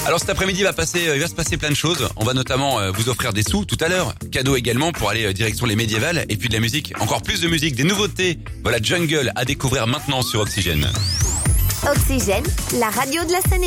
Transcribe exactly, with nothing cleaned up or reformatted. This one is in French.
Alors cet après-midi, il va passer, il va se passer plein de choses. On va notamment euh, vous offrir des sous tout à l'heure. Cadeau également pour aller euh, direction les médiévales. Et puis de la musique, encore plus de musique, des nouveautés. Voilà, Jungle à découvrir maintenant sur Oxygène. Oxygène, la radio de la Seine-et-Marne.